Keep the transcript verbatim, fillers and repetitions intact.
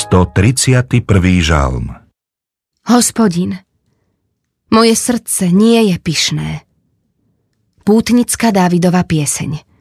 stotridsiaty prvý žalm. Hospodin, moje srdce nie je pyšné. Pútnická Dávidova pieseň.